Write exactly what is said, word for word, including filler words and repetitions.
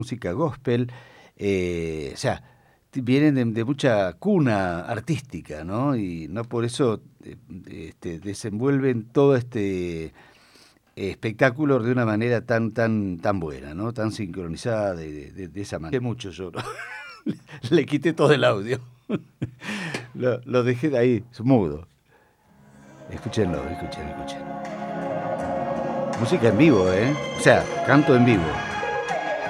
música gospel, eh, o sea, t- vienen de, de mucha cuna artística, ¿no? Y no por eso eh, este, desenvuelven todo este espectáculo de una manera tan tan tan buena, ¿no? Tan sincronizada de, de, de esa manera. Mucho yo, ¿no? Le quité todo el audio. Lo, lo dejé de ahí, es mudo. Escúchenlo, escuchen, escuchen. Música en vivo, ¿eh? O sea, canto en vivo.